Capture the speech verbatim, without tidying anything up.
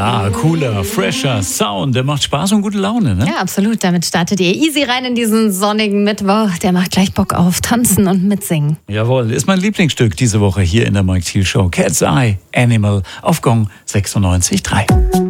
Ja, cooler, fresher Sound, der macht Spaß und gute Laune, ne? Ja, absolut. Damit startet ihr easy rein in diesen sonnigen Mittwoch. Der macht gleich Bock auf Tanzen und Mitsingen. Jawohl, ist mein Lieblingsstück diese Woche hier in der Mike Thiel Show. Cat's Eye, Animal, auf Gong sechsundneunzig Komma drei.